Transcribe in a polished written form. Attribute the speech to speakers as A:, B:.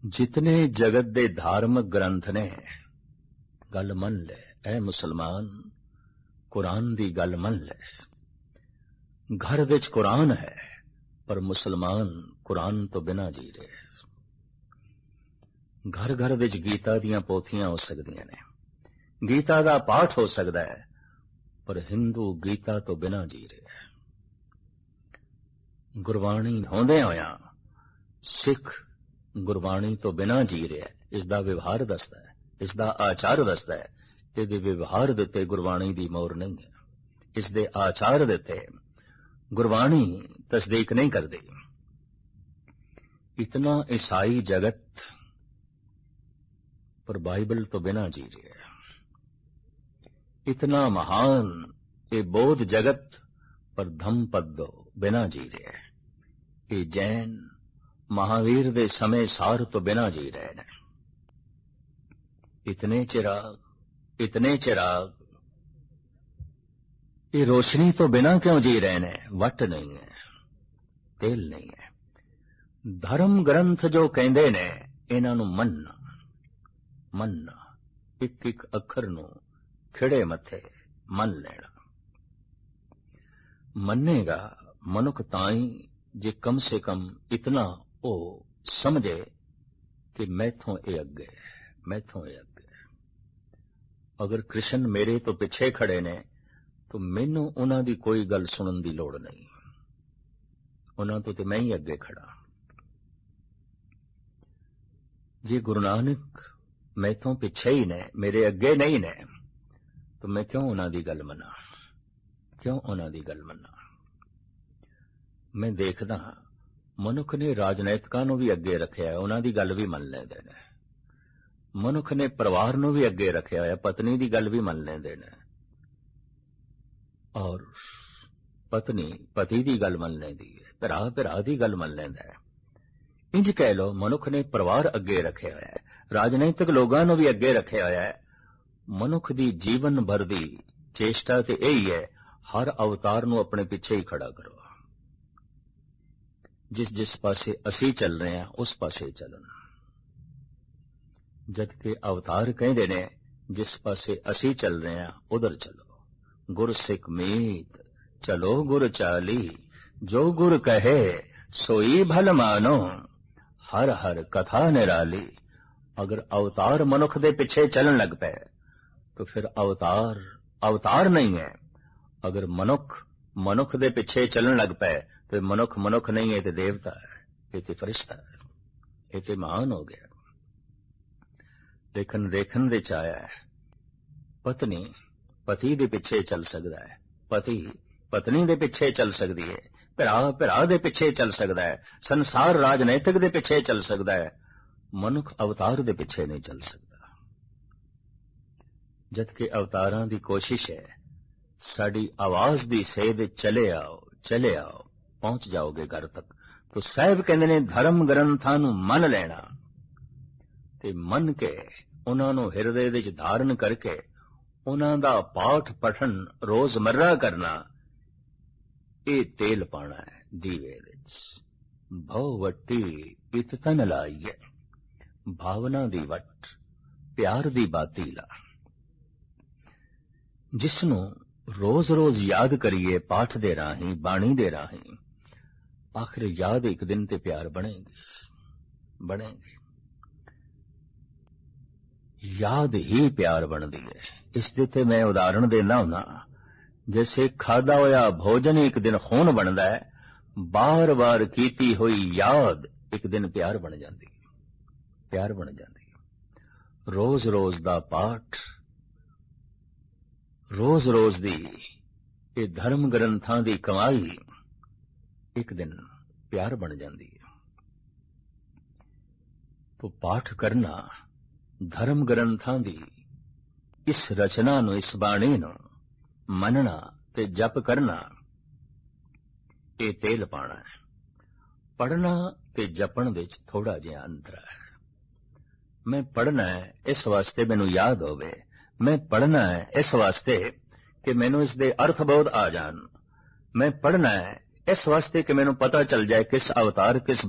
A: जितने जगत दे धार्मिक ग्रंथ ने गल मन ले, ऐ मुसलमान कुरान दी गल मन ले। घर विच कुरान है पर मुसलमान कुरान तो बिना जी रहे। घर घर विच गीता दियां पोथियां हो सकदियां ने, गीता दा पाठ हो सकदा है, पर हिंदू गीता तो बिना जी रहे। गुरबाणी होंदे होया सिख गुरबाणी तो बिना जी रहा है। इसका व्यवहार दसदा है, इसका आचार दसदा है। इसके व्यवहार देते गुरबाणी की मोहर नहीं है, इसके आचार देते गुरबाणी तस्दीक नहीं करती। इतना ईसाई जगत पर बाइबल तो बिना जी रहा है। इतना महान ये बौद्ध जगत पर धम्मपद बिना जी रहा है। ये जैन महावीर दे समय सार तो बिना जी रहे हैं। इतने चिराग ये रोशनी तो बिना क्यों जी रहे हैं। वट नहीं है, तेल नहीं है। धर्म ग्रंथ जो कहंदे ने इन्हां नूं मनना एक एक अखर नूं खिड़े मथे मन लेना। मन्नेगा मनुख ताई जे कम से कम इतना ओ समझे कि मैथों ए अगे, मैथों ए अगे। अगर कृष्ण मेरे तो पिछे खड़े ने तो मैनू उन्हां दी कोई गल सुनन दी लोड़ नहीं, उन्हां तो मैं ही अगे खड़ा। जे गुरु नानक मैथों पिछे ही ने, मेरे अगे नहीं ने, तो मैं क्यों उन्हां दी गल मना, क्यों उन्हां दी गल मना। मैं देखदा मनुख ने राजनीतिकां नूं भी अगे रखिया है, उन्हां दी गल भी मन लैंदे ने। मनुख ने परिवार नूं भी अगे रखिया है, पत्नी दी गल भी मन लैंदे ने, और पत्नी पति दी गल मन लैंदी है, भरा दी गल मन लैंदा है। इंज कह लो मनुख ने परिवार अगे रखिया है, राजनीतिक लोगां नूं भी अगे रखिया है। मनुख दी जीवन भर दी चेष्टा ते यही है, हर अवतार नूं अपने पिछे ही खड़ा करो। जिस जिस पासे असी चल रहे हैं उस पासे चलन। जबकि अवतार कहते ने जिस पासे असी चल रहे हैं उधर चलो। गुर सिख मीत चलो गुर चाली, जो गुर कहे सोई भल मानो, हर हर कथा निराली। अगर अवतार मनुख दे पिछे चलन लग पे तो फिर अवतार नहीं है। अगर मनुख दे पिछे चलन लग पे तो मनुख नहीं है, तो देवता है, ये तो फरिश्ता है, ये तो महान हो गया। लेकिन देखन दे आया है, पत्नी पति दे पिछे चल सकता है, पति पत्नी दे पिछे चल सकती है, भरा दे पिछे चल सकता है, संसार राजनीतिक दे पिछे चल सकता है, मनुख अवतार दे पिछे नहीं चल सकता। जबकि अवतारां दी कोशिश है साड़ी आवाज दी सेध चले आओ पहुंच जाओगे घर तक। तो साहब कहंदे ने धर्म ग्रंथां नूं मन लेना ते मन के उन्हां नूं हिरदे विच धारण करके उन्हां दा पाठ पठन रोजमर्रा करना, ये तेल पाना है दीवे विच। भव वट्टी इत तन लाइए, भावना दी वट प्यार दी बाती ला। जिसनूं रोज रोज याद करिए पाठ दे राही, बाणी दे राही, आखिर याद एक दिन ते प्यार बनेगी। याद ही प्यार बनती है। इस ते मैं उदाहरण देना हुना, जैसे खादा होया भोजन एक दिन खून बनता है, बार बार कीती हुई याद एक दिन प्यार बन जाती है। रोज रोज दा पाठ, रोज रोज दी ये धर्म ग्रंथां दी कमाई एक दिन प्यार बन जाती है। तो पाठ करना धर्म ग्रंथां दी इस रचना नूं, इस बाणी नूं मनना ते जप करना, ये तेल पाना है। पढ़ना ते जपण विच थोड़ा जिहा अंतर है। मैं पढ़ना है इस वास्ते मैनूं याद होवे, मैं पढ़ना है इस वास्ते कि मैनूं इसदे अर्थ बोध आ जान, मैं पढ़ना है इस वास्ते कि मैनूं पता चल जाए किस अवतार किस